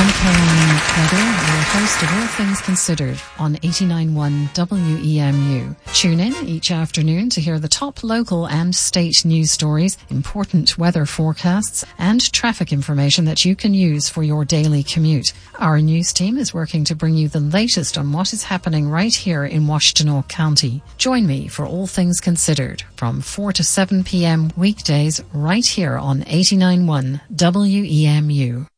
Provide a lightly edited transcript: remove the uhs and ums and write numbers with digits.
I'm Caroline Clegger, your host of All Things Considered on 89.1 WEMU. Tune in each afternoon to hear the top local and state news stories, important weather forecasts, and traffic information that you can use for your daily commute. Our news team is working to bring you the latest on what is happening right here in Washtenaw County. Join me for All Things Considered from 4 to 7 p.m. weekdays right here on 89.1 WEMU.